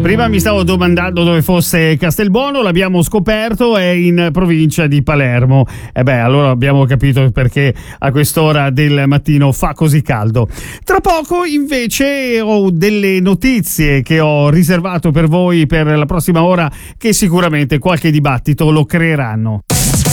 Prima mi stavo domandando dove fosse Castelbuono, l'abbiamo scoperto, è in provincia di Palermo. E beh, allora abbiamo capito perché a quest'ora del mattino fa così caldo. Tra poco invece ho delle notizie che ho riservato per voi per la prossima ora, che sicuramente qualche dibattito lo creeranno.